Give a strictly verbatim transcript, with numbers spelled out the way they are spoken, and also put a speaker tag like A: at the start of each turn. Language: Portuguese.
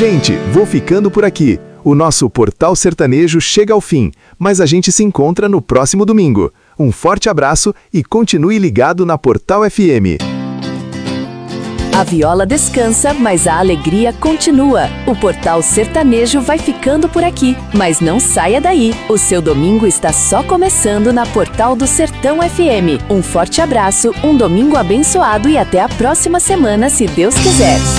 A: Gente, vou ficando por aqui. O nosso Portal Sertanejo chega ao fim, mas a gente se encontra no próximo domingo. Um forte abraço e continue ligado na Portal F M.
B: A viola descansa, mas a alegria continua. O Portal Sertanejo vai ficando por aqui, mas não saia daí. O seu domingo está só começando na Portal do Sertão F M. Um forte abraço, um domingo abençoado e até a próxima semana, se Deus quiser.